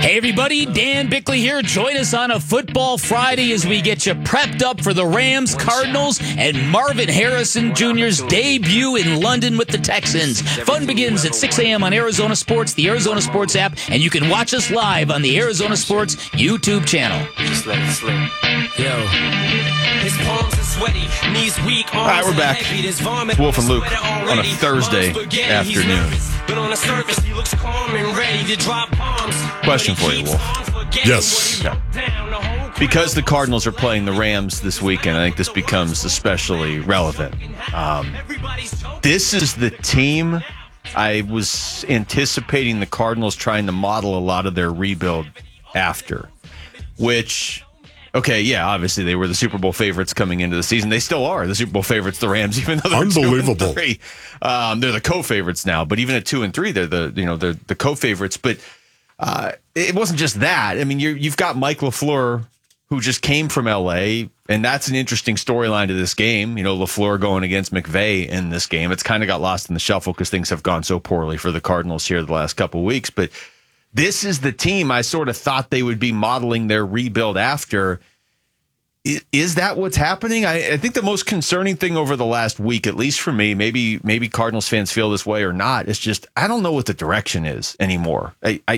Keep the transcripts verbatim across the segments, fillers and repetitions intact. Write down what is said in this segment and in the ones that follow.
Hey everybody, Dan Bickley here. Join us on a Football Friday as we get you prepped up for the Rams, Cardinals, and Marvin Harrison Junior's debut in London with the Texans. Fun begins at six a.m. on Arizona Sports, the Arizona Sports app, and you can watch us live on the Arizona Sports YouTube channel. Just let it slip. Yo. His palms are sweaty, knees weak, all right, we're back. It's Wolf and Luke on a Thursday afternoon. But on the surface, he looks calm and ready to drop bombs. Question for you, Wolf. Yes. Yeah. Because the Cardinals are playing the Rams this weekend, I think this becomes especially relevant. Um, this is the team I was anticipating the Cardinals trying to model a lot of their rebuild after, which... Okay, yeah, obviously they were the Super Bowl favorites coming into the season. They still are the Super Bowl favorites, the Rams, even though they're unbelievable. Two and three. Um, they're the co-favorites now, but even at two and three, they're the you know they're the co-favorites. But uh, it wasn't just that. I mean, you're, you've got Mike LaFleur, who just came from L A, and that's an interesting storyline to this game. You know, LaFleur going against McVay in this game. It's kind of got lost in the shuffle because things have gone so poorly for the Cardinals here the last couple of weeks, but. This is the team I sort of thought they would be modeling their rebuild after. Is that what's happening? I, I think the most concerning thing over the last week, at least for me, maybe maybe Cardinals fans feel this way or not, is just I don't know what the direction is anymore. I I,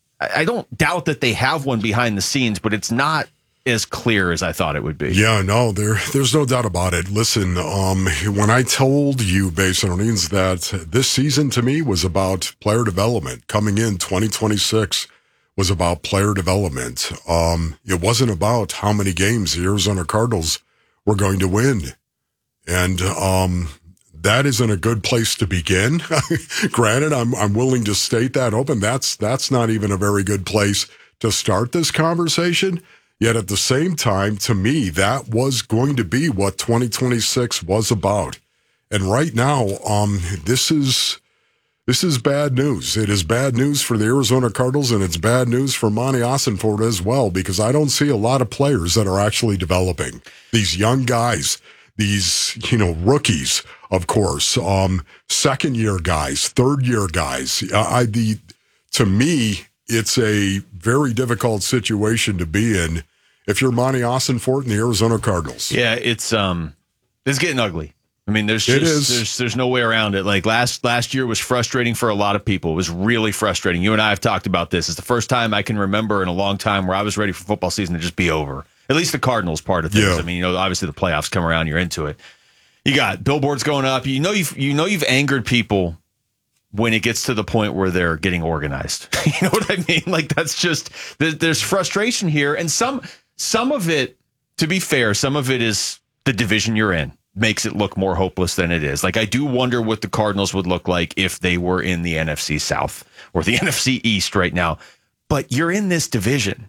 I don't doubt that they have one behind the scenes, but it's not as clear as I thought it would be. Yeah, no, there, there's no doubt about it. Listen, um, when I told you, Basinonians, that this season to me was about player development, coming in twenty twenty-six was about player development. Um, it wasn't about how many games the Arizona Cardinals were going to win. And um, that isn't a good place to begin. Granted, I'm, I'm willing to state that open. That's, that's not even a very good place to start this conversation. Yet at the same time, to me, that was going to be what twenty twenty-six was about. And right now, um, this is this is bad news. It is bad news for the Arizona Cardinals, and it's bad news for Monti Ossenfort as well, because I don't see a lot of players that are actually developing. These young guys, these, you know, rookies, of course, um, second-year guys, third-year guys. I, I the to me, it's a very difficult situation to be in if you're Monti Ossenfort and the Arizona Cardinals. Yeah, it's um, it's getting ugly. I mean, there's just, it is. there's there's no way around it. Like last last year was frustrating for a lot of people. It was really frustrating. You and I have talked about this. It's the first time I can remember in a long time where I was ready for football season to just be over. At least the Cardinals part of things. Yeah. I mean, you know, obviously the playoffs come around, you're into it. You got billboards going up. You know, you've you know you've angered people when it gets to the point where they're getting organized. You know what I mean? Like, that's just, there's frustration here. And some, some of it, to be fair, some of it is the division you're in makes it look more hopeless than it is. Like, I do wonder what the Cardinals would look like if they were in the N F C South or the N F C East right now. But you're in this division.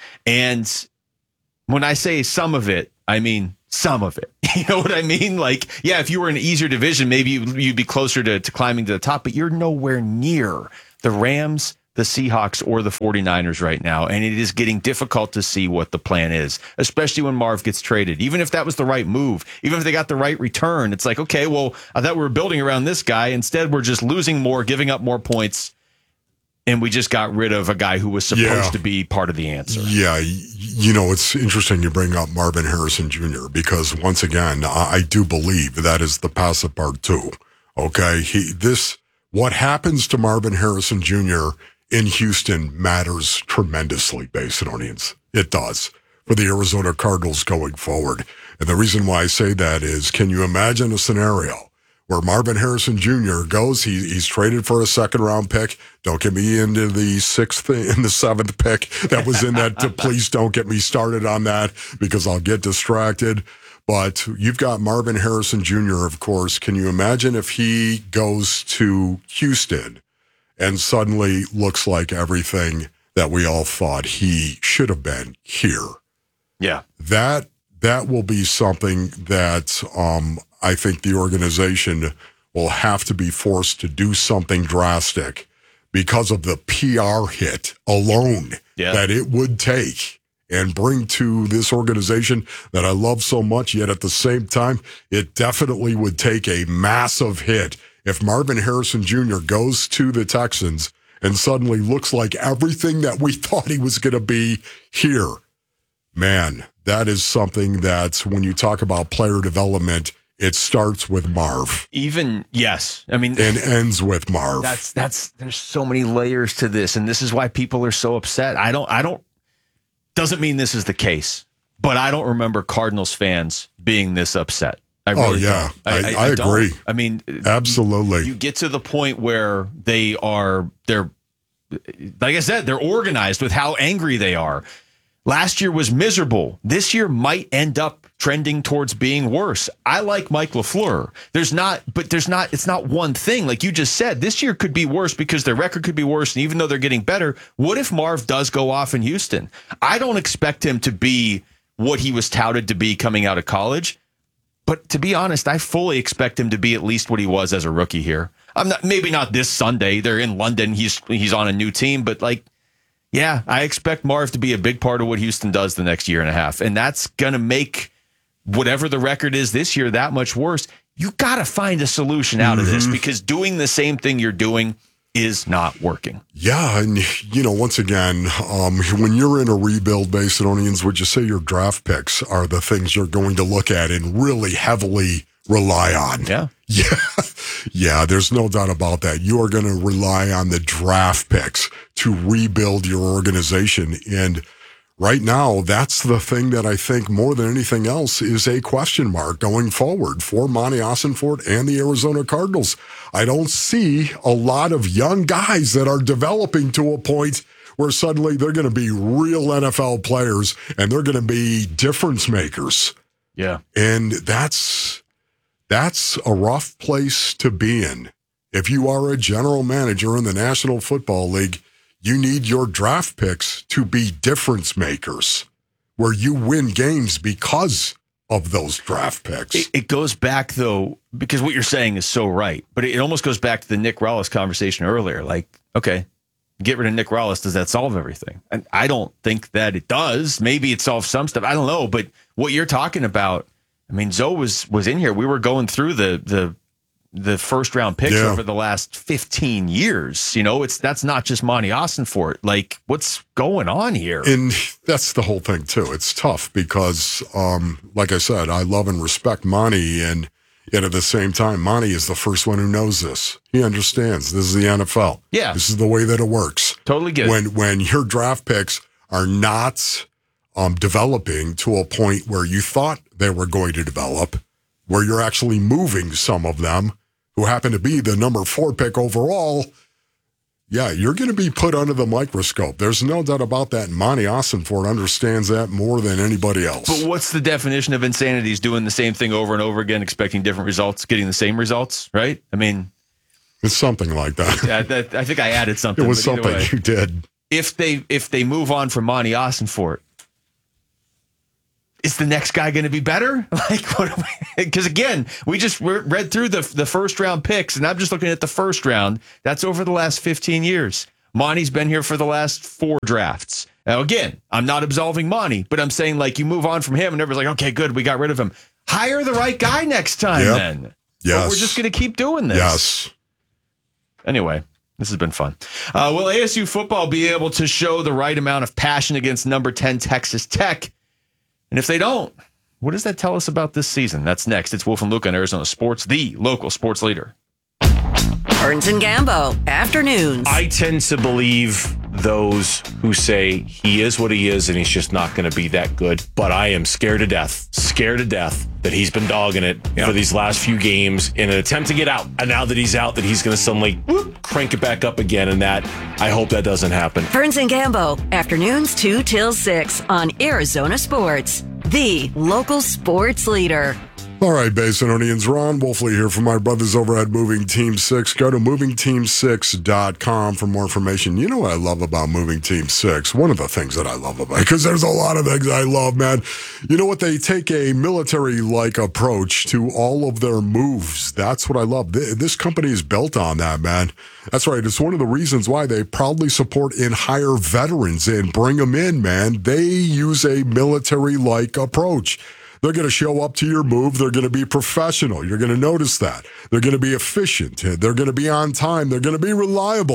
And when I say some of it, I mean some of it. You know what I mean? Like, yeah, if you were in an easier division, maybe you'd be closer to, to climbing to the top, but you're nowhere near the Rams, the Seahawks, or the forty-niners right now. And it is getting difficult to see what the plan is, especially when Marv gets traded. Even if that was the right move, even if they got the right return, it's like, okay, well, I thought we were building around this guy. Instead, we're just losing more, giving up more points. And we just got rid of a guy who was supposed yeah. to be part of the answer. Yeah, you know, it's interesting you bring up Marvin Harrison Junior because once again, I do believe that is the passive part too. Okay, he this what happens to Marvin Harrison Junior in Houston matters tremendously, Basinonians. It does for the Arizona Cardinals going forward. And the reason why I say that is, can you imagine a scenario where Marvin Harrison Junior goes, he, he's traded for a second-round pick. Don't get me into the sixth and the seventh pick that was in that. Please don't get me started on that because I'll get distracted. But you've got Marvin Harrison Junior, of course. Can you imagine if he goes to Houston and suddenly looks like everything that we all thought he should have been here? Yeah. That that will be something that um, I think the organization will have to be forced to do something drastic because of the P R hit alone yeah. that it would take and bring to this organization that I love so much, yet at the same time, it definitely would take a massive hit if Marvin Harrison Junior goes to the Texans and suddenly looks like everything that we thought he was going to be here. Man, that is something that when you talk about player development, it starts with Marv. Even, yes. I mean, and ends with Marv. That's, that's, there's so many layers to this. And this is why people are so upset. I don't, I don't, doesn't mean this is the case, but I don't remember Cardinals fans being this upset. I really oh, yeah. don't. I, I, I, I agree. Don't. I mean, absolutely. You get to the point where they are, they're, like I said, they're organized with how angry they are. Last year was miserable. This year might end up trending towards being worse. I like Mike LaFleur. There's not, but there's not, it's not one thing. Like you just said, this year could be worse because their record could be worse. And even though they're getting better, what if Marv does go off in Houston? I don't expect him to be what he was touted to be coming out of college. But to be honest, I fully expect him to be at least what he was as a rookie here. I'm not, maybe not this Sunday. They're in London. He's, he's on a new team, but like, yeah, I expect Marv to be a big part of what Houston does the next year and a half. And that's going to make whatever the record is this year that much worse. You got to find a solution out mm-hmm. of this because doing the same thing you're doing is not working. Yeah, and, you know, once again, um, when you're in a rebuild, Basinonians, would you say your draft picks are the things you're going to look at and really heavily rely on? Yeah. Yeah. Yeah, there's no doubt about that. You are going to rely on the draft picks to rebuild your organization. And right now, that's the thing that I think more than anything else is a question mark going forward for Monty Ossenfort and the Arizona Cardinals. I don't see a lot of young guys that are developing to a point where suddenly they're going to be real N F L players and they're going to be difference makers. Yeah. And that's... That's a rough place to be in. If you are a general manager in the National Football League, you need your draft picks to be difference makers, where you win games because of those draft picks. It, it goes back, though, because what you're saying is so right, but it, it almost goes back to the Nick Rallis conversation earlier. Like, okay, get rid of Nick Rallis. Does that solve everything? And I don't think that it does. Maybe it solves some stuff. I don't know. But what you're talking about, I mean, Zoe was was in here. We were going through the the the first round picks yeah. over the last fifteen years. You know, it's that's not just Monty Ossenfort. Like, what's going on here? And that's the whole thing too. It's tough because, um, like I said, I love and respect Monty, and yet at the same time, Monty is the first one who knows this. He understands this is the N F L. Yeah, this is the way that it works. Totally get it. When when your draft picks are not um, developing to a point where you thought they were going to develop, where you're actually moving some of them who happen to be the number four pick overall, yeah, you're going to be put under the microscope. There's no doubt about that. And Monty Ossenfort understands that more than anybody else. But what's the definition of insanity? Is doing the same thing over and over again, expecting different results, getting the same results, right? I mean, it's something like that. I, that, I think I added something. It was something way, you did. If they if they move on from Monty Ossenfort, is the next guy going to be better? Like, what? Because again, we just read through the the first round picks, and I'm just looking at the first round. That's over the last fifteen years. Monty's been here for the last four drafts. Now, again, I'm not absolving Monty, but I'm saying, like, you move on from him, and everybody's like, okay, good, we got rid of him. Hire the right guy next time, yep. then. Yes. But we're just going to keep doing this. Yes. Anyway, this has been fun. Uh, will A S U football be able to show the right amount of passion against number ten Texas Tech? And if they don't, what does that tell us about this season? That's next. It's Wolf and Luke on Arizona Sports, the local sports leader. Burns and Gambo, afternoons. I tend to believe those who say he is what he is and he's just not going to be that good. But I am scared to death, scared to death that he's been dogging it yeah. for these last few games in an attempt to get out. And now that he's out, that he's going to suddenly whoop, crank it back up again. And that, I hope that doesn't happen. Burns and Gambo, afternoons two till six on Arizona Sports, the local sports leader. All right, Basinonians, Ron Wolfley here from my brothers over at Moving Team six. Go to moving team six dot com for more information. You know what I love about Moving Team six? One of the things that I love about it, because there's a lot of things I love, man. You know what? They take a military-like approach to all of their moves. That's what I love. This company is built on that, man. That's right. It's one of the reasons why they proudly support and hire veterans and bring them in, man. They use a military-like approach. They're going to show up to your move. They're going to be professional. You're going to notice that. They're going to be efficient. They're going to be on time. They're going to be reliable.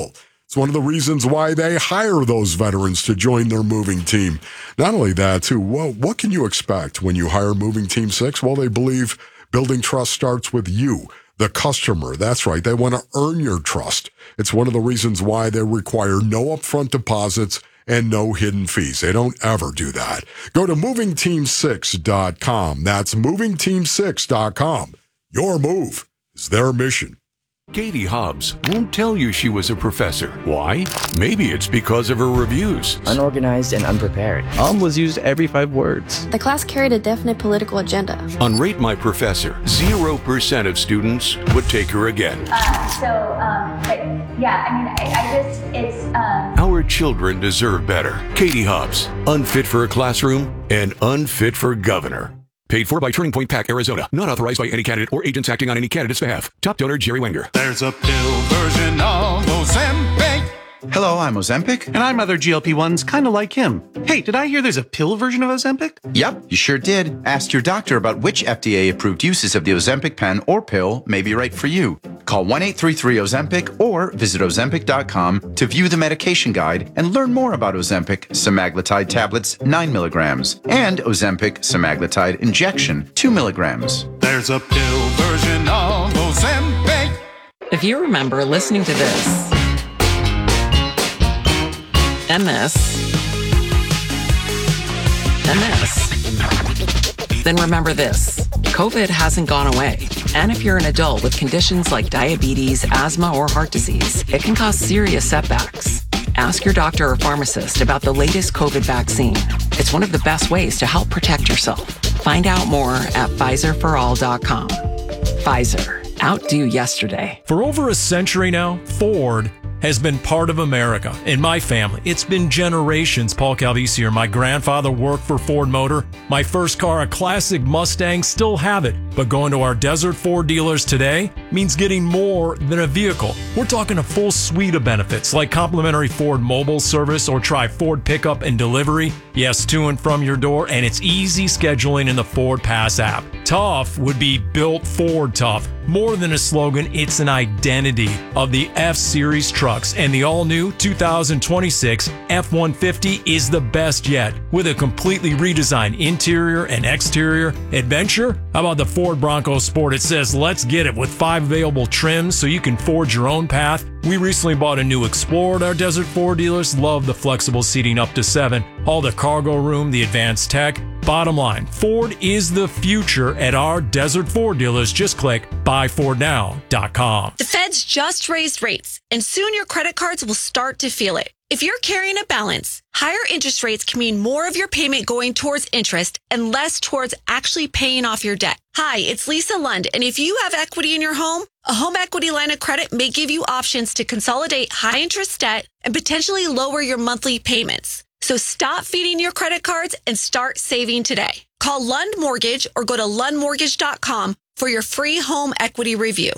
It's one of the reasons why they hire those veterans to join their moving team. Not only that, too, well, what can you expect when you hire Moving Team six? Well, they believe building trust starts with you, the customer. That's right. They want to earn your trust. It's one of the reasons why they require no upfront deposits and no hidden fees. They don't ever do that. Go to moving team six dot com. That's moving team six dot com. Your move is their mission. Katie Hobbs won't tell you she was a professor. Why? Maybe it's because of her reviews. Unorganized and unprepared. Um was used every five words. The class carried a definite political agenda. On Rate My Professor, zero percent of students would take her again. Uh, so, um, but yeah, I mean, I, I just, it's, um... Our children deserve better. Katie Hobbs, unfit for a classroom and unfit for governor. Paid for by Turning Point PAC, Arizona. Not authorized by any candidate or agents acting on any candidate's behalf. Top donor, Jerry Wenger. There's a pill version of Ozempic. Hello, I'm Ozempic. And I'm other G L P ones kind of like him. Hey, did I hear there's a pill version of Ozempic? Yep, you sure did. Ask your doctor about which F D A-approved uses of the Ozempic pen or pill may be right for you. Call one eight three three Ozempic or visit ozempic dot com to view the medication guide and learn more about Ozempic semaglutide tablets nine milligrams and Ozempic semaglutide injection two milligrams. There's a pill version of Ozempic. If you remember listening to this, and this, and this, then remember this. COVID hasn't gone away. And if you're an adult with conditions like diabetes, asthma, or heart disease, it can cause serious setbacks. Ask your doctor or pharmacist about the latest COVID vaccine. It's one of the best ways to help protect yourself. Find out more at Pfizer for all dot com. Pfizer. Outdo yesterday. For over a century now, Ford has been part of America. In my family, it's been generations. Paul Calvisi here. My grandfather worked for Ford Motor. My first car, a classic Mustang, still have it. But going to our Desert Ford dealers today means getting more than a vehicle. We're talking a full suite of benefits like complimentary Ford mobile service or try Ford pickup and delivery. Yes, to and from your door, and it's easy scheduling in the Ford Pass app. Tough would be built Ford tough. More than a slogan, it's an identity of the F-Series trucks, and the all-new two thousand twenty-six F one fifty is the best yet. With a completely redesigned interior and exterior adventure, how about the Ford Bronco Sport? It says, let's get it, with five available trims so you can forge your own path. We recently bought a new Explorer at our Desert Ford dealers. Love the flexible seating up to seven. All the cargo room, the advanced tech. Bottom line, Ford is the future at our Desert Ford dealers. Just click buy ford now dot com. The Feds just raised rates, and soon your credit cards will start to feel it. If you're carrying a balance, higher interest rates can mean more of your payment going towards interest and less towards actually paying off your debt. Hi, it's Lisa Lund, and if you have equity in your home, a home equity line of credit may give you options to consolidate high interest debt and potentially lower your monthly payments. So stop feeding your credit cards and start saving today. Call Lund Mortgage or go to lund mortgage dot com for your free home equity review.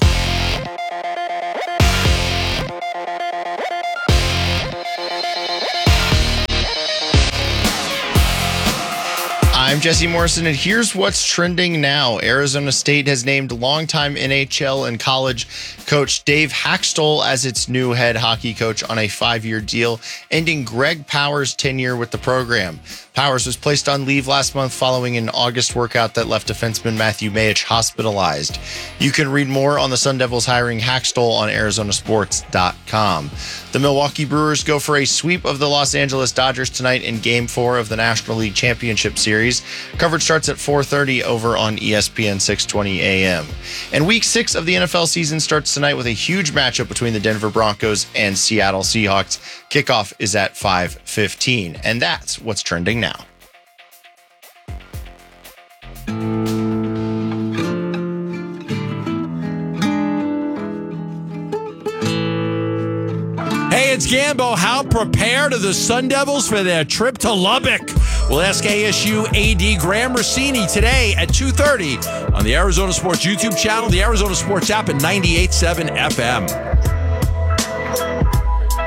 I'm Jesse Morrison, and here's what's trending now. Arizona State has named longtime N H L and college coach Dave Haxtell as its new head hockey coach on a five-year deal, ending Greg Powers' tenure with the program. Powers was placed on leave last month following an August workout that left defenseman Matthew Mayich hospitalized. You can read more on the Sun Devils hiring Haxtell on arizona sports dot com. The Milwaukee Brewers go for a sweep of the Los Angeles Dodgers tonight in Game four of the National League Championship Series. Coverage starts at four thirty over on E S P N six twenty A M. And Week six of the N F L season starts tonight with a huge matchup between the Denver Broncos and Seattle Seahawks. Kickoff is at five fifteen, and that's what's trending now. Hey, it's Gambo. How prepared are the Sun Devils for their trip to Lubbock? We'll ask A S U A D Graham Rossini today at two thirty on the Arizona Sports YouTube channel, the Arizona Sports app, at ninety-eight point seven F M.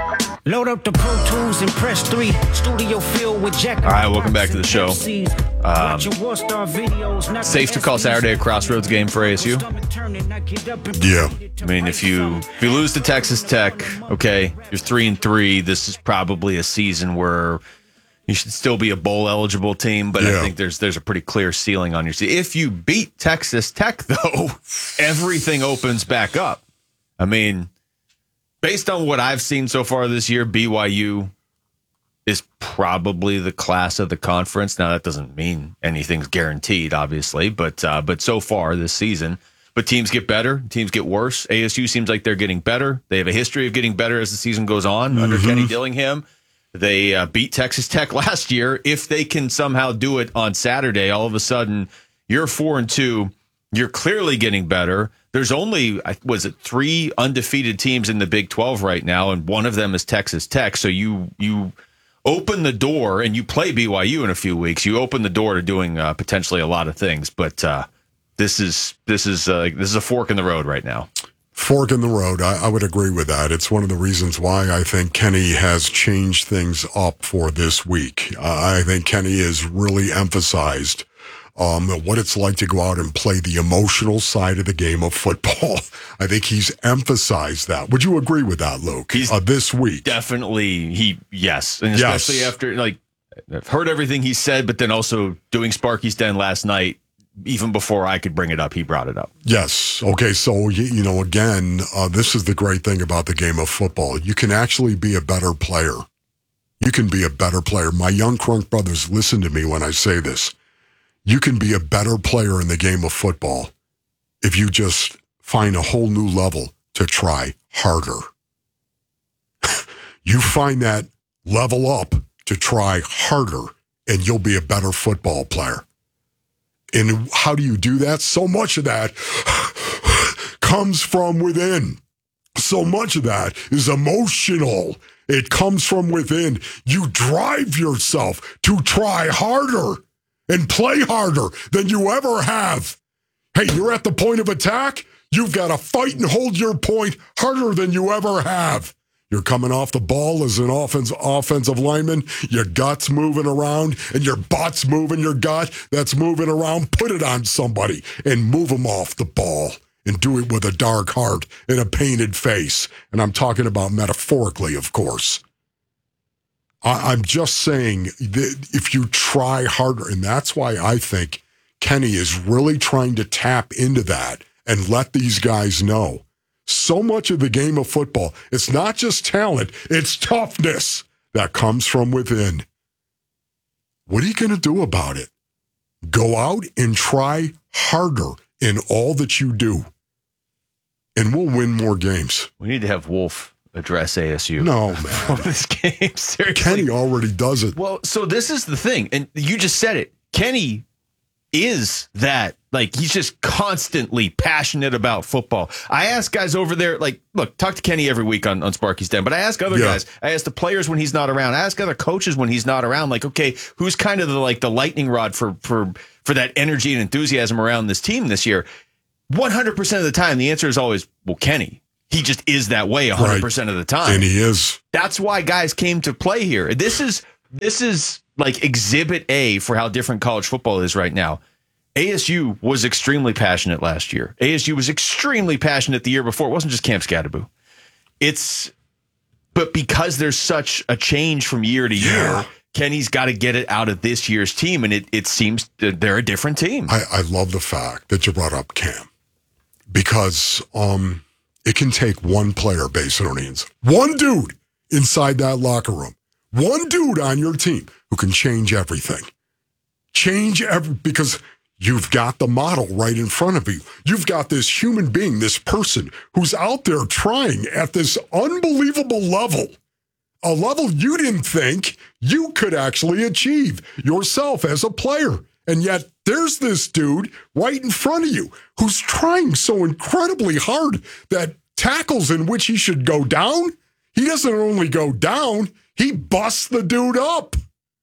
Load up the Pro Tools and press three. Studio filled with Jack. All right, welcome back to the show. Um, safe to call Saturday a crossroads game for A S U? Yeah. I mean, if you if you lose to Texas Tech, okay, you're three and three. This is probably a season where you should still be a bowl eligible team, but Yeah. I think there's there's a pretty clear ceiling on your season. If you beat Texas Tech, though, everything opens back up. I mean, based on what I've seen so far this year, B Y U is probably the class of the conference. Now, that doesn't mean anything's guaranteed, obviously, but uh, but so far this season. But teams get better, teams get worse. A S U seems like they're getting better. They have a history of getting better as the season goes on under Mhm. Kenny Dillingham. They uh, beat Texas Tech last year. If they can somehow do it on Saturday, all of a sudden you're four and two. You're clearly getting better. There's only, was it three undefeated teams in the Big twelve right now, and one of them is Texas Tech. So you you open the door, and you play B Y U in a few weeks. You open the door to doing uh, potentially a lot of things. But uh, this is this is uh, this is a fork in the road right now. Fork in the road. I, I would agree with that. It's one of the reasons why I think Kenny has changed things up for this week. Uh, I think Kenny has really emphasized um, what it's like to go out and play the emotional side of the game of football. I think he's emphasized that. Would you agree with that, Luke? He's uh, this week. Definitely, he yes. And Yes. especially after, like, I've heard everything he said, but then also doing Sparky's Den last night, even before I could bring it up, he brought it up. Yes. Okay. So, you, you know, again, uh, this is the great thing about the game of football. You can actually be a better player. You can be a better player. My young Crunk brothers, listen to me when I say this. You can be a better player in the game of football if you just find a whole new level to try harder. You find that level up to try harder, and you'll be a better football player. And how do you do that? So much of that comes from within. So much of that is emotional. It comes from within. You drive yourself to try harder and play harder than you ever have. Hey, you're at the point of attack. You've got to fight and hold your point harder than you ever have. You're coming off the ball as an offense, offensive lineman. Your gut's moving around and your butt's moving your gut. That's moving around. Put it on somebody and move them off the ball and do it with a dark heart and a painted face. And I'm talking about metaphorically, of course. I, I'm just saying that if you try harder, and that's why I think Kenny is really trying to tap into that and let these guys know. So much of the game of football, it's not just talent, it's toughness that comes from within. What are you going to do about it? Go out and try harder in all that you do, and we'll win more games. We need to have Wolf address A S U. No, man. From this game, seriously. Kenny already does it. Well, so this is the thing, and you just said it. Kenny is that, like, he's just constantly passionate about football. I ask guys over there, like, look, talk to Kenny every week on, on Sparky's Den, but I ask other Yeah. guys, I ask the players when he's not around, I ask other coaches when he's not around, like, okay, who's kind of the, like, the lightning rod for, for, for that energy and enthusiasm around this team this year? one hundred percent of the time, the answer is always, well, Kenny. He just is that way one hundred percent of the time. And he is. That's why guys came to play here. This is this is like exhibit A for how different college football is right now. A S U was extremely passionate last year. A S U was extremely passionate the year before. It wasn't just Camp Scatterboo. It's, but because there's such a change from year to Yeah. year, Kenny's got to get it out of this year's team, and it, it seems that they're a different team. I, I love the fact that you brought up Cam, because um, it can take one player, Basin O'Neans, one dude inside that locker room, one dude on your team who can change everything. Change every, because you've got the model right in front of you. You've got this human being, this person who's out there trying at this unbelievable level, a level you didn't think you could actually achieve yourself as a player. And yet there's this dude right in front of you who's trying so incredibly hard that tackles in which he should go down, he doesn't only go down, he busts the dude up.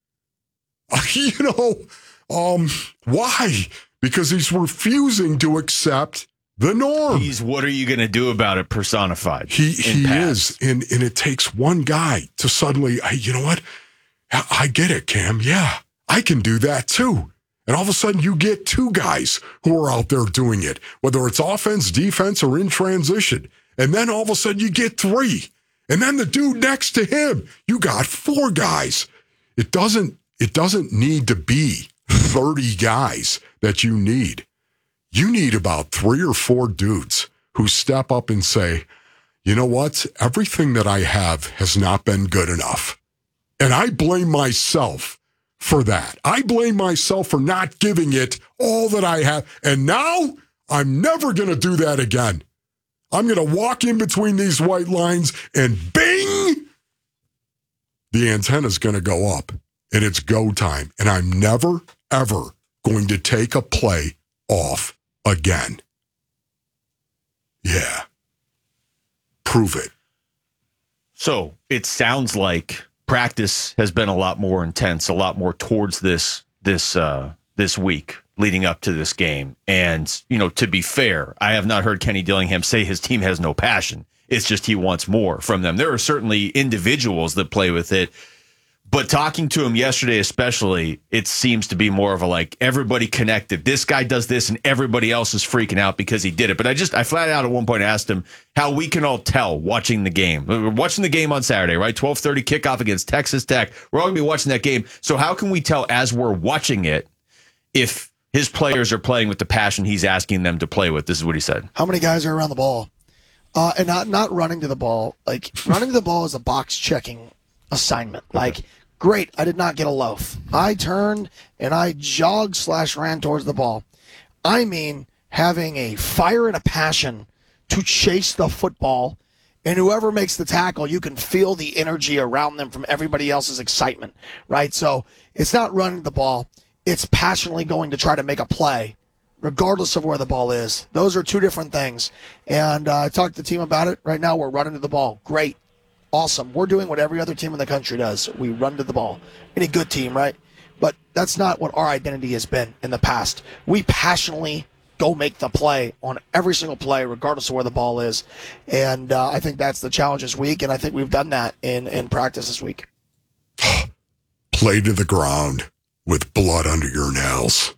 You know, um, why? Because he's refusing to accept the norm. He's what are you going to do about it personified. He he is. And, and it takes one guy to suddenly, hey, you know what? I, I get it, Cam. Yeah, I can do that too. And all of a sudden you get two guys who are out there doing it, whether it's offense, defense, or in transition. And then all of a sudden you get three. And then the dude next to him, you got four guys. It doesn't, it doesn't need to be thirty guys that you need. You need about three or four dudes who step up and say, you know what? Everything that I have has not been good enough. And I blame myself for that. I blame myself for not giving it all that I have. And now I'm never going to do that again. I'm going to walk in between these white lines and bing, the antenna's going to go up and it's go time. And I'm never, ever going to take a play off again. Yeah. Prove it. So it sounds like practice has been a lot more intense, a lot more towards this this uh, this week leading up to this game. And, you know, to be fair, I have not heard Kenny Dillingham say his team has no passion. It's just he wants more from them. There are certainly individuals that play with it. But talking to him yesterday especially, it seems to be more of a like everybody connected. This guy does this and everybody else is freaking out because he did it. But I just, I flat out at one point asked him how we can all tell watching the game. We're watching the game on Saturday, right? twelve thirty kickoff against Texas Tech. We're all going to be watching that game. So how can we tell as we're watching it if his players are playing with the passion he's asking them to play with? This is what he said. How many guys are around the ball? Uh, and not, not running to the ball. Like, running to the ball is a box checking assignment. Like, okay. Great, I did not get a loaf. I turned and I jogged slash ran towards the ball. I mean having a fire and a passion to chase the football, and whoever makes the tackle, you can feel the energy around them from everybody else's excitement, right? So it's not running the ball. It's passionately going to try to make a play, regardless of where the ball is. Those are two different things. And uh, I talked to the team about it. Right now we're running to the ball. Great. Awesome. We're doing what every other team in the country does. We run to the ball. Any good team, right? But that's not what our identity has been in the past. We passionately go make the play on every single play, regardless of where the ball is. And uh, I think that's the challenge this week, and I think we've done that in, in practice this week. Play to the ground with blood under your nails.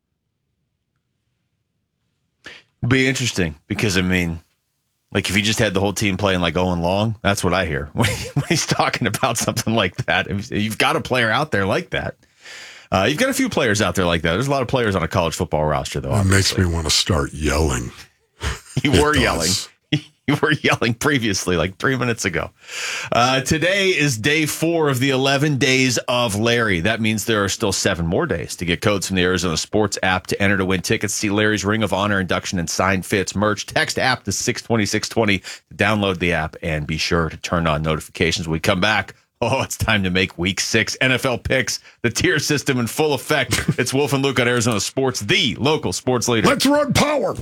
It'll be interesting because, I mean, like, if you just had the whole team playing like Owen Long, that's what I hear when he's talking about something like that. You've got a player out there like that. Uh, you've got a few players out there like that. There's a lot of players on a college football roster, though. It makes me want to start yelling. You were yelling. You were yelling previously, like three minutes ago. Uh, today is day four of the eleven days of Larry. That means there are still seven more days to get codes from the Arizona Sports app to enter to win tickets, see Larry's Ring of Honor induction and signed fits merch. Text app to six twenty, six twenty to download the app and be sure to turn on notifications when we come back. Oh, it's time to make week six N F L picks. The tier system in full effect. It's Wolf and Luke on Arizona Sports, the local sports leader. Let's run power.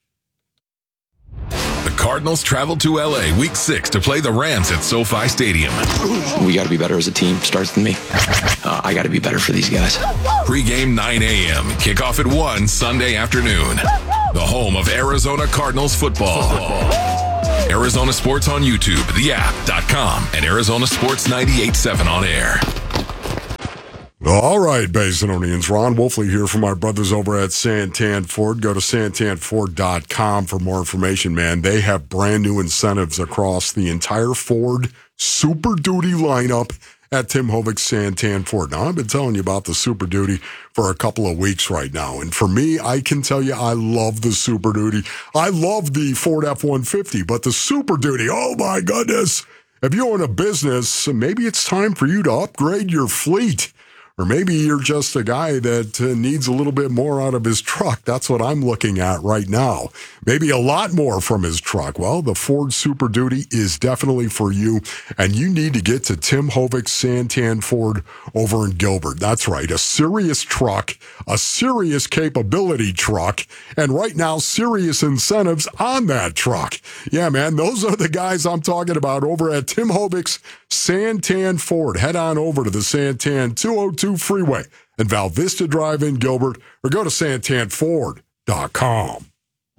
The Cardinals travel to L A week six to play the Rams at SoFi Stadium. We got to be better as a team. Starts with me. Uh, I got to be better for these guys. Pre-game nine a.m. Kickoff at one Sunday afternoon. The home of Arizona Cardinals football. football. Arizona Sports on YouTube, the app dot com, and Arizona Sports ninety-eight point seven on air. All right, Basinonians. Ron Wolfley here from our brothers over at Santan Ford. Go to santan ford dot com for more information, man. They have brand new incentives across the entire Ford Super Duty lineup at Tim Hovic's Santan Ford. Now, I've been telling you about the Super Duty for a couple of weeks right now. And for me, I can tell you I love the Super Duty. I love the Ford F one fifty, but the Super Duty, oh my goodness. If you own a business, maybe it's time for you to upgrade your fleet. Or maybe you're just a guy that uh, needs a little bit more out of his truck. That's what I'm looking at right now. Maybe a lot more from his truck. Well, the Ford Super Duty is definitely for you, and you need to get to Tim Hovic's Santan Ford over in Gilbert. That's right, a serious truck, a serious capability truck, and right now, serious incentives on that truck. Yeah, man, those are the guys I'm talking about over at Tim Hovic's Santan Ford. Head on over to the Santan two oh two Freeway and Val Vista Drive in Gilbert, or go to santan ford dot com.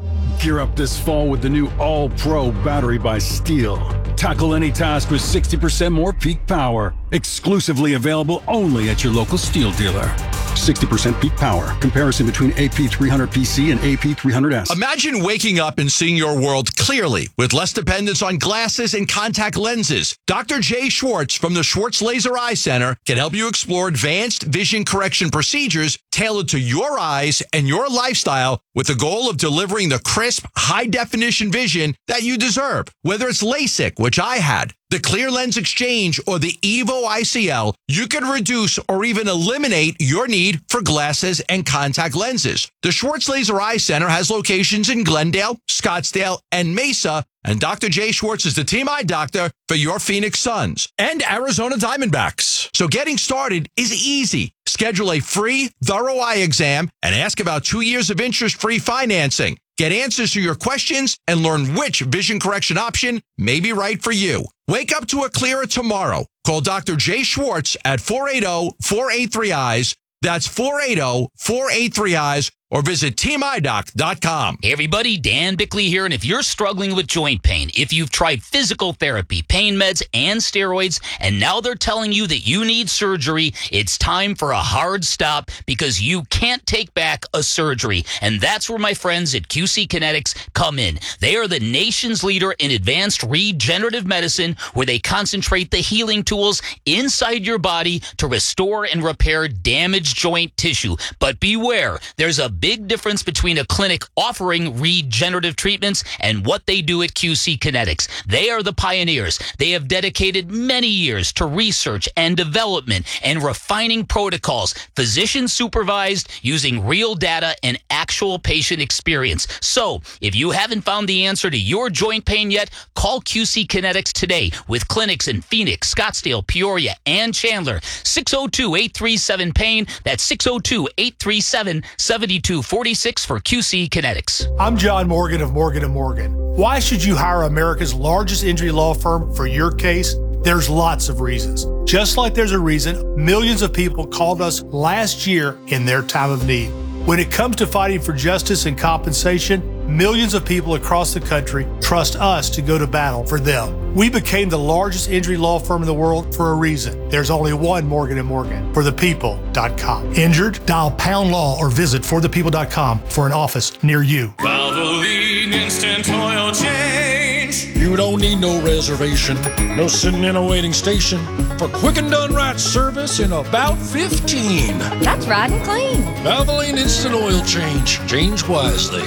Gear up this fall with the new All-Pro battery by Steel. Tackle any task with sixty percent more peak power. Exclusively available only at your local Steel dealer. sixty percent peak power. Comparison between A P three hundred P C and A P three hundred S. Imagine waking up and seeing your world clearly with less dependence on glasses and contact lenses. Doctor Jay Schwartz from the Schwartz Laser Eye Center can help you explore advanced vision correction procedures tailored to your eyes and your lifestyle with the goal of delivering the crisp, high-definition vision that you deserve. Whether it's LASIK, which I had, the Clear Lens Exchange, or the Evo I C L, you can reduce or even eliminate your need for glasses and contact lenses. The Schwartz Laser Eye Center has locations in Glendale, Scottsdale, and Mesa, and Doctor Jay Schwartz is the team eye doctor for your Phoenix Suns and Arizona Diamondbacks. So getting started is easy. Schedule a free, thorough eye exam and ask about two years of interest-free financing. Get answers to your questions and learn which vision correction option may be right for you. Wake up to a clearer tomorrow. Call Doctor Jay Schwartz at four eight zero, four eight three, eyes. That's four eight zero, four eight three, eyes. Or visit team eye doc dot com. Hey everybody, Dan Bickley here, and if you're struggling with joint pain, if you've tried physical therapy, pain meds, and steroids, and now they're telling you that you need surgery, it's time for a hard stop because you can't take back a surgery. And that's where my friends at Q C Kinetics come in. They are the nation's leader in advanced regenerative medicine, where they concentrate the healing tools inside your body to restore and repair damaged joint tissue. But beware, there's a big difference between a clinic offering regenerative treatments and what they do at Q C Kinetics. They are the pioneers. They have dedicated many years to research and development and refining protocols, physician supervised, using real data and actual patient experience. So, if you haven't found the answer to your joint pain yet, call Q C Kinetics today with clinics in Phoenix, Scottsdale, Peoria, and Chandler. six oh two, eight three seven, pain. That's six oh two, eight three seven, seven two four six for Q C Kinetics. I'm John Morgan of Morgan and Morgan. Why should you hire America's largest injury law firm for your case? There's lots of reasons. Just like there's a reason millions of people called us last year in their time of need. When it comes to fighting for justice and compensation, millions of people across the country trust us to go to battle for them. We became the largest injury law firm in the world for a reason. There's only one Morgan and Morgan, for the people dot com. Injured? Dial pound law or visit for the people dot com for an office near you. Valvoline Instant Oil Change. You don't need no reservation, no sitting in a waiting station for quick and done right service in about fifteen. That's right and clean. Valvoline Instant Oil Change. Change wisely.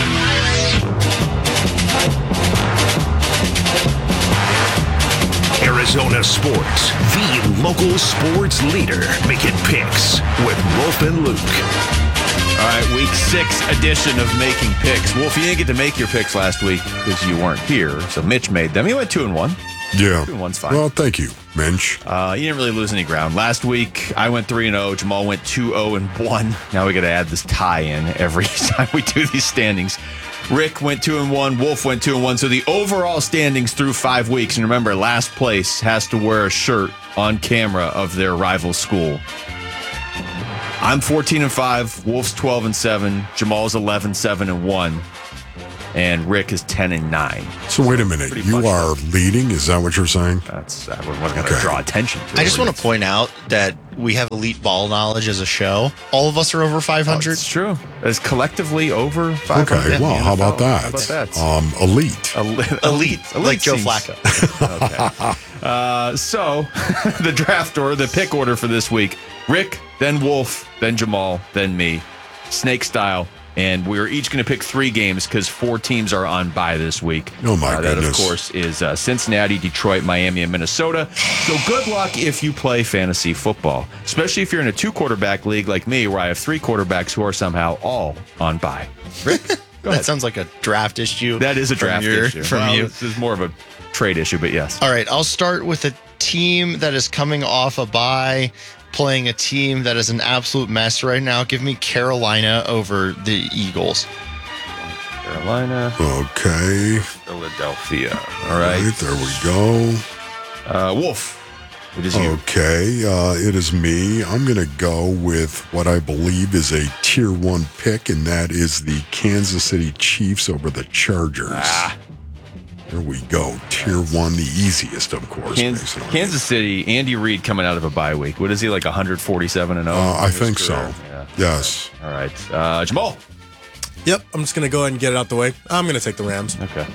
Arizona Sports, the local sports leader, making picks with Wolf and Luke. All right, week six edition of Making Picks. Wolf, you didn't get to make your picks last week because you weren't here, so Mitch made them. He went two and one. Yeah. Two and one's fine. Well, thank you, Minch. Uh, you didn't really lose any ground. Last week, I went three and oh. Jamal went two oh and one. Now we got to add this tie in every time we do these standings. Rick went two and one. Wolf went two and one. So the overall standings through five weeks. And remember, last place has to wear a shirt on camera of their rival school. I'm fourteen and five. Wolf's twelve and seven. Jamal's eleven, seven and one. And Rick is ten and nine. So wait a minute. Pretty You are up. leading? Is that what you're saying? That's I wasn't going to draw attention to. I just want to point out that we have elite ball knowledge as a show. All of us are over five hundred. Oh, it's true. It's collectively over five hundred. Okay, well, how about that? How about that? Um, elite. elite. Elite, elite like Joe seems- Flacco. Okay. Uh, so, the draft order, the pick order for this week, Rick, then Wolf, then Jamal, then me, snake style. And we're each going to pick three games because four teams are on bye this week. Oh, my uh, That, goodness. of course, is uh, Cincinnati, Detroit, Miami, and Minnesota. So good luck if you play fantasy football, especially if you're in a two-quarterback league like me where I have three quarterbacks who are somehow all on bye. Rick, go That ahead. sounds like a draft issue. That is a from draft your- issue. From Well, you. This is more of a trade issue, but yes. All right, I'll start with a team that is coming off a bye, playing a team that is an absolute mess right now. Give me Carolina over the Eagles. Carolina. Okay. Philadelphia. All right. Right, there we go. Uh, Wolf. It is you. Okay, uh, it is me. I'm going to go with what I believe is a tier one pick, and that is the Kansas City Chiefs over the Chargers. Ah. There we go. Tier one, the easiest, of course. Kansas, Kansas City, Andy Reid coming out of a bye week. What is he, like one forty-seven and oh? Uh, I think so. Yeah. Yes. All right. Uh, Jamal. Yep, I'm just going to go ahead and get it out the way. I'm going to take the Rams. Okay.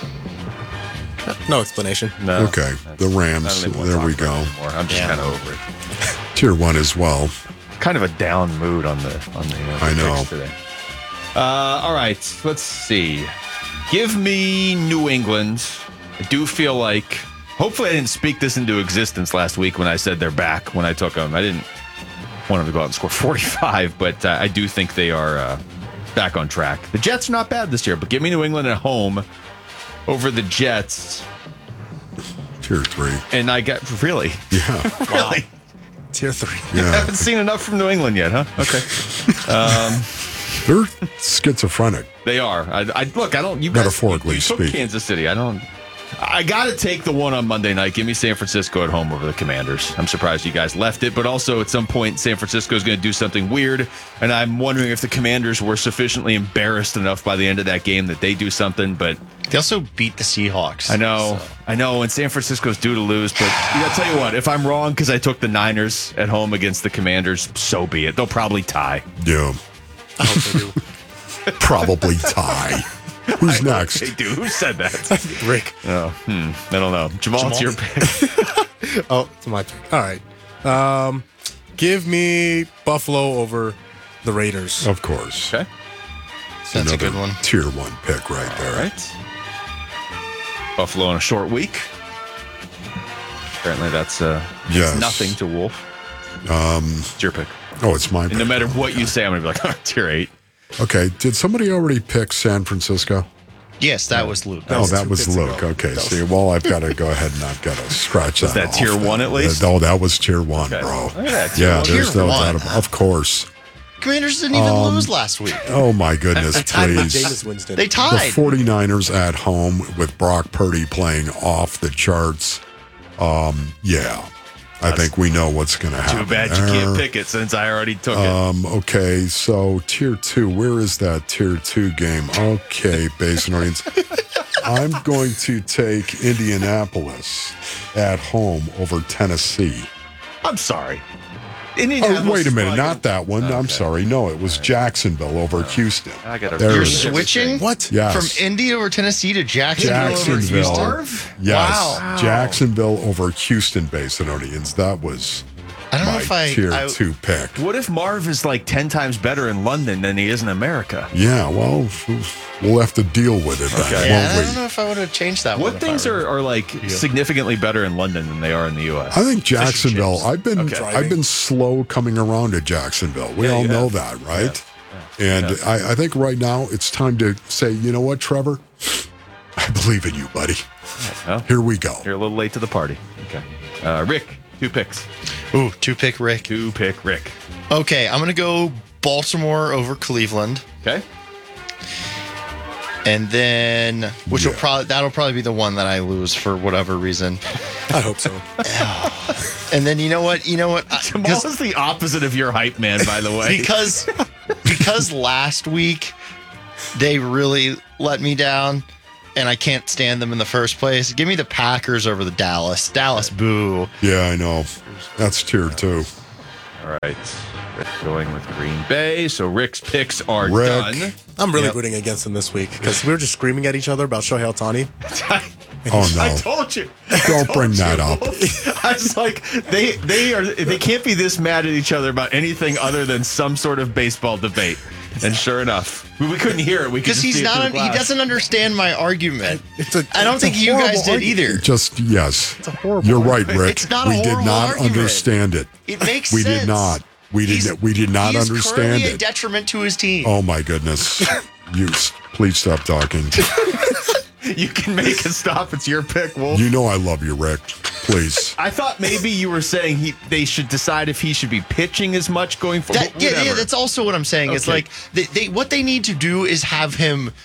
No explanation. No. Okay, the Rams. There we go. I'm just yeah. kind of over it. Tier one as well. Kind of a down mood on the on the. Uh, I know. Today. Uh, all right, let's see. Give me New England. I do feel like. Hopefully, I didn't speak this into existence last week when I said they're back. When I took them, I didn't want them to go out and score forty-five, but uh, I do think they are uh, back on track. The Jets are not bad this year, but give me New England at home over the Jets. Tier three. And I got, really? Yeah. Really? Tier three. Yeah. I haven't seen enough from New England yet, huh? Okay. Um, They're schizophrenic. They are. I, I Look, I don't, you guys, Metaphorically you took speaking. Kansas City. I don't, I got to take the one on Monday night. Give me San Francisco at home over the Commanders. I'm surprised you guys left it, but also at some point, San Francisco is going to do something weird, and I'm wondering if the Commanders were sufficiently embarrassed enough by the end of that game that they do something, but they also beat the Seahawks. I know, so. I know, and San Francisco's due to lose, but I tell you what, if I'm wrong because I took the Niners at home against the Commanders, so be it. They'll probably tie. Yeah. I hope they do. Probably tie. Who's I next? They do. Who said that? Rick. Oh, hmm. I don't know. Jamal, Jamal? it's your pick. Oh, it's my pick. All right. Um, give me Buffalo over the Raiders. Of course. Okay. So that's a good one. Tier one pick right there. All right. Buffalo on a short week. Apparently that's uh, yes. nothing to Wolf. Um, it's your pick. Oh, it's my and pick. no matter what you say, I'm going to be like, oh, tier eight. Okay. Did somebody already pick San Francisco? Yes, that was Luke. That oh, was that was Luke. Ago. Okay. See, well, I've got to go ahead and I've got to scratch was that Was that off. tier one at least? Oh, that was tier one, okay. bro. Look at that, tier yeah, one. there's tier no one. doubt about it. Of course. Commanders didn't even um, lose last week. Oh, my goodness, please. Jameis Winston. They tied. The 49ers at home with Brock Purdy playing off the charts. Um, yeah. I That's think we know what's going to happen. Too bad you there. can't pick it since I already took um, it. Okay, so tier two. Where is that tier two game? Okay, Basin audience. I'm going to take Indianapolis at home over Tennessee. I'm sorry. Oh, wait a minute. Not that one. Okay. I'm sorry. No, it was Jacksonville over no. Houston. I got You're switching? What? Yes. From Indy over Tennessee to Jacksonville, Jacksonville. over Houston? Yes. Wow. Jacksonville over Houston, Basinonians. That was I don't my know if I, tier I, two pick. What if Marv is like ten times better in London than he is in America? Yeah, well, we'll have to deal with it then, okay. yeah, won't I we? don't know if I would have changed that what one. What things are, are like yeah. significantly better in London than they are in the U S? I think Jacksonville. I've been okay. I've been slow coming around to Jacksonville. We yeah, all know have. that, right? Yeah. Yeah. And yeah. I, I think right now it's time to say, you know what, Trevor? I believe in you, buddy. Well, Here we go. You're a little late to the party. Okay. Uh, Rick, two picks. Ooh, two pick Rick. Two pick Rick. Okay, I'm going to go Baltimore over Cleveland. Okay. And then, which Yeah. will probably, that'll probably be the one that I lose for whatever reason. I hope so. And then, you know what? You know what? Jamal is the opposite of your hype man, by the way. Because, because last week they really let me down. And I can't stand them in the first place. Give me the Packers over the Dallas. Dallas, boo. Yeah, I know. That's tier two. All right. Rick going with Green Bay. So Rick's picks are Rick. done. I'm really Yep. rooting against them this week because we were just screaming at each other about Shohei Ohtani. Oh, no. I told you. I Don't told bring you. that up. I was like, they they are they can't be this mad at each other about anything other than some sort of baseball debate. And sure enough, we, we couldn't hear it. We Because he's not. He doesn't understand my argument. It's a, I don't think you guys did either. Just, yes. It's a horrible You're right, argument. Rick. It's not a we did horrible not argument. understand it. It makes we sense. did not. We He's- did. We did not He's understand currently a it. detriment to his team. Oh my goodness! You please stop talking. You can make a stop. It's your pick, Wolf. You know I love you, Rick. Please. I thought maybe you were saying he they should decide if he should be pitching as much going forward. That, yeah, yeah, that's also what I'm saying. It's Okay. like they, they what they need to do is have him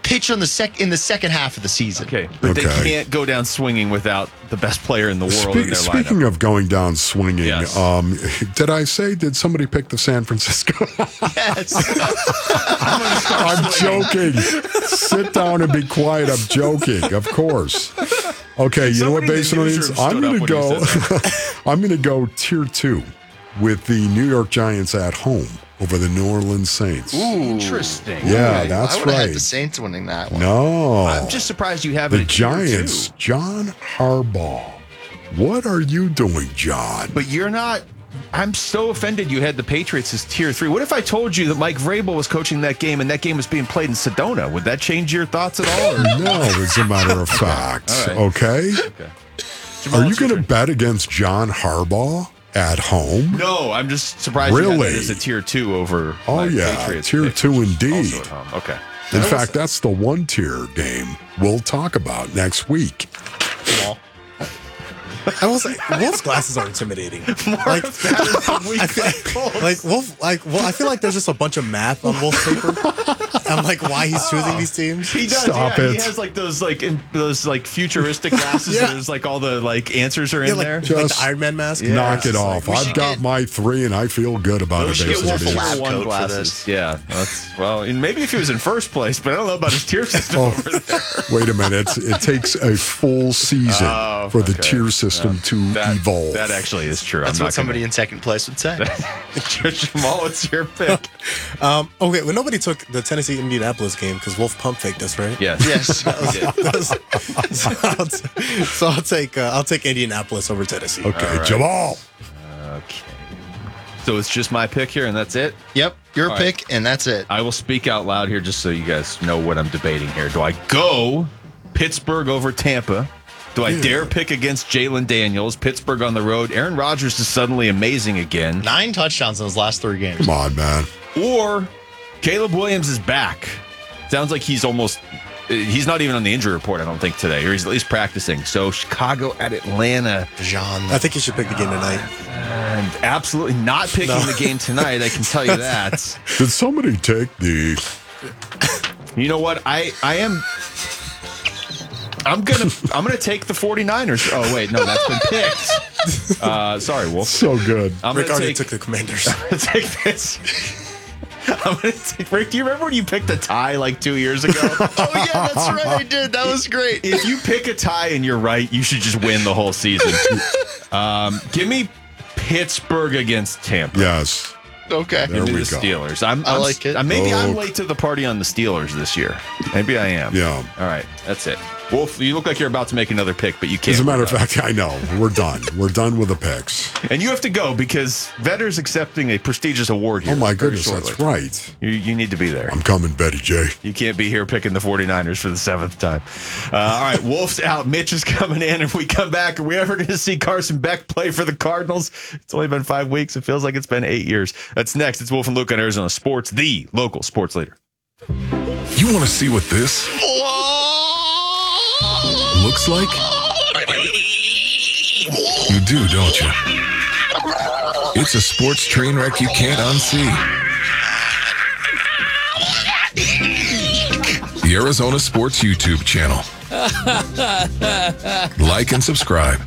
pitch on the sec in the second half of the season. Okay, but Okay. they can't go down swinging without the best player in the world Spe- in their speaking lineup. of going down swinging, Yes. um, did I say, did somebody pick the San Francisco? Yes. I'm joking. Sit down and be quiet. I'm joking, of course. Okay, you know what, Somebody in the Basin newsroom I'm stood going up to when you go. said I'm going to go tier two with the New York Giants at home over the New Orleans Saints. Interesting. Yeah, Okay. that's I would have had right. the Saints winning that one. No, I'm just surprised you have the it at tier Giants. two. John Harbaugh. What are you doing, John? But you're not. I'm so offended you had the Patriots as tier three. What if I told you that Mike Vrabel was coaching that game and that game was being played in Sedona? Would that change your thoughts at all? Or? No, as a matter of fact. All right. Okay. Okay. Jamal, Are you it's your going to turn. bet against John Harbaugh at home? No, I'm just surprised you had Really? that as a tier two over. Oh, my yeah. Patriots Tier pick, two which is indeed. also at home. Okay. In fact, that's the one tier game we'll talk about next week. I will say, Wolf's glasses are intimidating. More Like, Patterson week I feel, like Wolf, like well, I feel like there's just a bunch of math on Wolf's paper. I'm like, why he's choosing these teams? He does. Stop yeah, it. He has like those like in, those like futuristic glasses. Yeah. Where there's like all the like answers are in Yeah, like, there. like Just the Iron Man mask. Yeah. Knock it's it just off. we I've should got get- my three, and I feel good about We it. should get Basin Wolf a Idiots. lab one coat for glasses. this. Yeah, that's well. And maybe if he was in first place, but I don't know about his tier system Oh, over there. wait a minute. It takes a full season Oh, for the okay. tier system to That, evolve. that actually is true. That's I'm what not somebody in second place would say. Gonna... Jamal, what's your pick? Um, okay, well, nobody took the Tennessee Indianapolis game because Wolf pump faked us, right? Yes. Yes. That was- so, I'll t- so I'll take uh, I'll take Indianapolis over Tennessee. Okay, All right. Jamal. Okay. So it's just my pick here, and that's it. Yep, your All right. pick, and that's it. I will speak out loud here just so you guys know what I'm debating here. Do I go Pittsburgh over Tampa? Do I dare pick against Jalen Daniels? Pittsburgh on the road. Aaron Rodgers is suddenly amazing again. Nine touchdowns in his last three games. Come on, man. Or Caleb Williams is back. Sounds like he's almost, he's not even on the injury report, I don't think, today, or he's at least practicing. So Chicago at Atlanta. Jean. I think you should pick the game tonight. And absolutely not picking No. the game tonight, I can tell you that. Did somebody take the. You know what? I, I am. I'm gonna I'm gonna take the 49ers. Oh wait, no, that's been picked. Uh, sorry, Wolf. So good. I'm Rick gonna already take, took the Commanders. I'm gonna take this. I'm gonna take, Rick, do you remember when you picked a tie like two years ago? Oh yeah, that's right. I did. That was great. If you pick a tie and you're right, you should just win the whole season. Um, give me Pittsburgh against Tampa. Yes. Okay. There Give me we the go. Steelers. I'm, I I'm like it. uh, maybe I'm Oh. late to the party on the Steelers this year. Maybe I am. Yeah. All right, that's it. Wolf, you look like you're about to make another pick, but you can't. As a matter We're of done. fact, I know. We're done. We're done with the picks. And you have to go because Vetter's accepting a prestigious award here. Oh, my very goodness. shortly. That's right. You, you need to be there. I'm coming, Betty J. You can't be here picking the 49ers for the seventh time. Uh, all right, Wolf's out. Mitch is coming in. If we come back, are we ever going to see Carson Beck play for the Cardinals? It's only been five weeks. It feels like it's been eight years. That's next. It's Wolf and Luke on Arizona Sports, the local sports leader. You want to see what this looks like? You do, don't you? It's a sports train wreck you can't unsee. The Arizona Sports YouTube channel. Like and subscribe.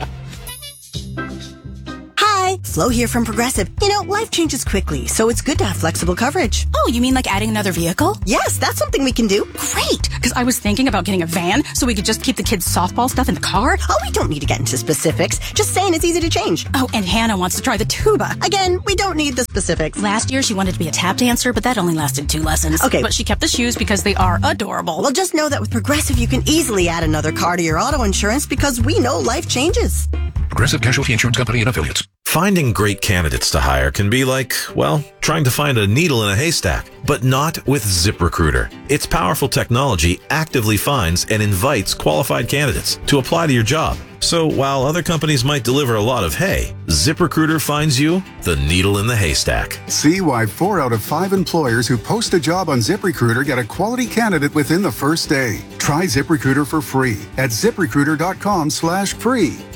Hi, Flo here from Progressive. You know, life changes quickly, so it's good to have flexible coverage. Oh, you mean like adding another vehicle? Yes, that's something we can do. Great, because I was thinking about getting a van so we could just keep the kids' softball stuff in the car. Oh, we don't need to get into specifics. Just saying it's easy to change. Oh, and Hannah wants to try the tuba. Again, we don't need the specifics. Last year, she wanted to be a tap dancer, but that only lasted two lessons. Okay. But she kept the shoes because they are adorable. Well, just know that with Progressive, you can easily add another car to your auto insurance because we know life changes. Progressive Casualty Insurance Company and Affiliates. Finding great candidates to hire can be like, well, trying to find a needle in a haystack, but not with ZipRecruiter. Its powerful technology actively finds and invites qualified candidates to apply to your job. So while other companies might deliver a lot of hay, ZipRecruiter finds you the needle in the haystack. See why four out of five employers who post a job on ZipRecruiter get a quality candidate within the first day. Try ZipRecruiter for free at ZipRecruiter.com slash free.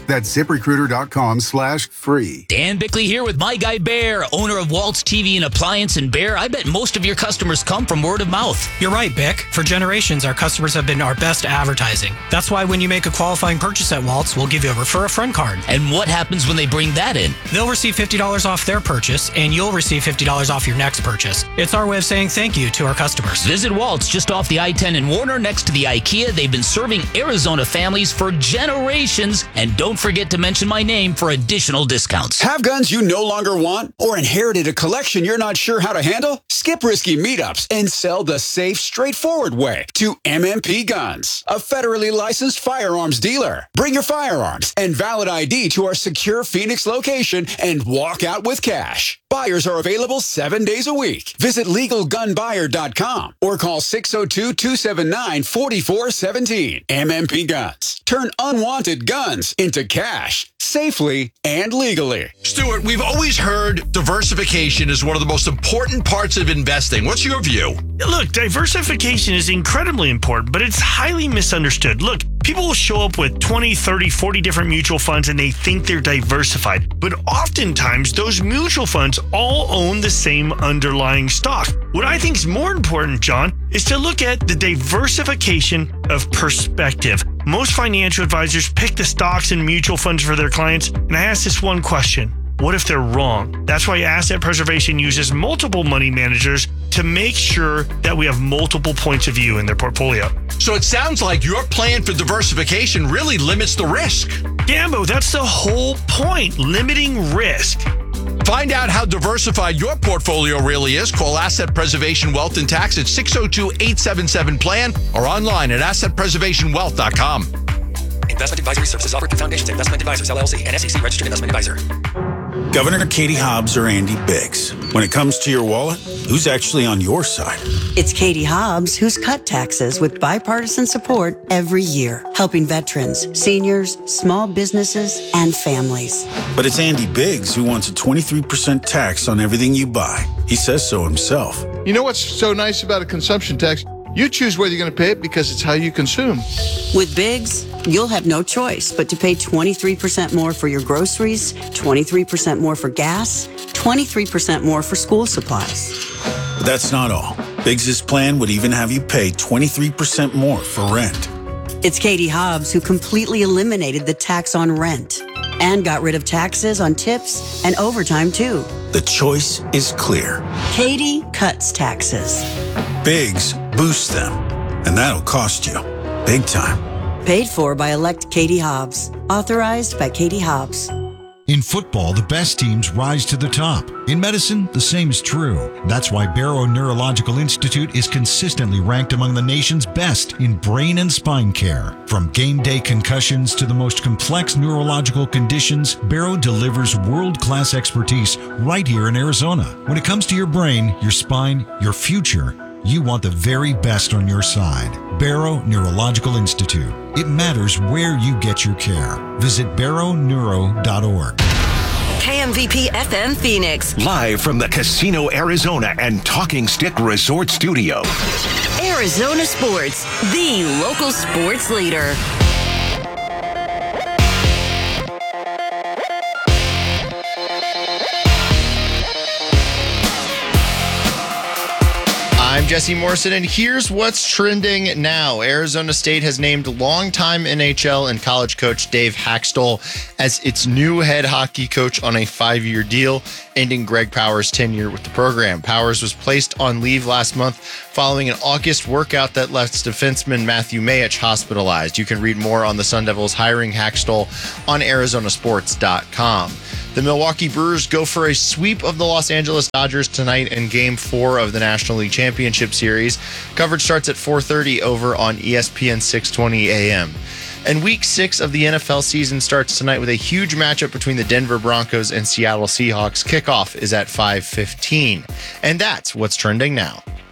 That's ZipRecruiter.com slash free. Dan Bickley here with my guy Bear, owner of Waltz T V and Appliance. And Bear, I bet most of your customers come from word of mouth. You're right, Bick. For generations, our customers have been our best advertising. That's why when you make a qualifying purchase at Waltz, we'll give you a Refer a Friend card. And what happens when they bring that in? They'll receive fifty dollars off their purchase, and you'll receive fifty dollars off your next purchase. It's our way of saying thank you to our customers. Visit Waltz just off the I ten in Warner next to the IKEA. They've been serving Arizona families for generations. And don't forget to mention my name for additional discounts. Have guns you no longer want or inherited a collection you're not sure how to handle? Skip risky meetups and sell the safe, straightforward way to M M P Guns, a federally licensed firearms dealer. Bring your firearms and valid I D to our secure Phoenix location and walk out with cash. Buyers are available seven days a week. Visit legal gun buyer dot com or call six oh two, two seven nine, four four one seven. M M P Guns. Turn unwanted guns into cash safely and legally. Stuart, we've always heard diversification is one of the most important parts of investing. What's your view? Look, diversification is incredibly important, but it's highly misunderstood. Look, people will show up with twenty, thirty, forty different mutual funds and they think they're diversified. But oftentimes, those mutual funds all own the same underlying stock. What I think is more important, John, is to look at the diversification of perspective. Most financial advisors pick the stocks and mutual funds for their clients, and I ask this one question. What if they're wrong? That's why asset preservation uses multiple money managers to make sure that we have multiple points of view in their portfolio. So it sounds like your plan for diversification really limits the risk. Gambo, that's the whole point, limiting risk. Find out how diversified your portfolio really is. Call Asset Preservation Wealth and Tax at six oh two, eight seven seven, plan or online at asset preservation wealth dot com. Investment advisory services offered through Foundations Investment Advisors, L L C, and S E C registered investment advisor. Governor Katie Hobbs or Andy Biggs? When it comes to your wallet, who's actually on your side? It's Katie Hobbs who's cut taxes with bipartisan support every year, helping veterans, seniors, small businesses, and families. But it's Andy Biggs who wants a twenty-three percent tax on everything you buy. He says so himself. You know what's so nice about a consumption tax? You choose whether you're going to pay it because it's how you consume. With Biggs, you'll have no choice but to pay twenty-three percent more for your groceries, twenty-three percent more for gas, twenty-three percent more for school supplies. But that's not all. Biggs' plan would even have you pay twenty-three percent more for rent. It's Katie Hobbs who completely eliminated the tax on rent and got rid of taxes on tips and overtime too. The choice is clear. Katie cuts taxes. Biggs boosts them, and that'll cost you big time. Paid for by elect Katie Hobbs. Authorized by Katie Hobbs. In football, the best teams rise to the top. In medicine, the same is true. That's why Barrow Neurological Institute is consistently ranked among the nation's best in brain and spine care. From game day concussions to the most complex neurological conditions, Barrow delivers world-class expertise right here in Arizona. When it comes to your brain, your spine, your future, you want the very best on your side. Barrow Neurological Institute. It matters where you get your care. Visit barrow neuro dot org. K M V P F M Phoenix. Live from the Casino Arizona and Talking Stick Resort Studio. Arizona Sports, the local sports leader. I'm Jesse Morrison, and here's what's trending now. Arizona State has named longtime N H L and college coach Dave Haxtell as its new head hockey coach on a five-year deal, ending Greg Powers' tenure with the program. Powers was placed on leave last month following an August workout that left defenseman Matthew Mayich hospitalized. You can read more on the Sun Devils hiring Haxtell on arizona sports dot com. The Milwaukee Brewers go for a sweep of the Los Angeles Dodgers tonight in Game four of the National League Championship Series. Coverage starts at four thirty over on E S P N six twenty A M. And Week six of the N F L season starts tonight with a huge matchup between the Denver Broncos and Seattle Seahawks. Kickoff is at five fifteen. And that's what's trending now.